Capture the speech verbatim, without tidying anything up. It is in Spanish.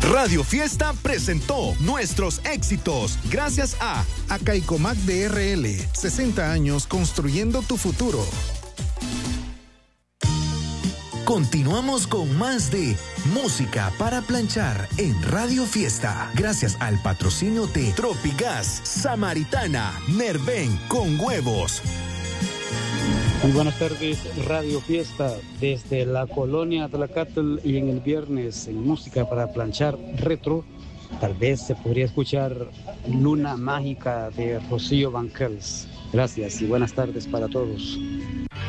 Radio Fiesta presentó nuestros éxitos gracias a Acaicomac de R L, sesenta años construyendo tu futuro. Continuamos con más de Música para Planchar en Radio Fiesta. Gracias al patrocinio de Tropigas, Samaritana, Nerven con huevos. Muy buenas tardes, Radio Fiesta, desde la colonia Tlacatl, y en el viernes en Música para Planchar Retro, tal vez se podría escuchar Luna Mágica de Rocío Banquels. Gracias y buenas tardes para todos.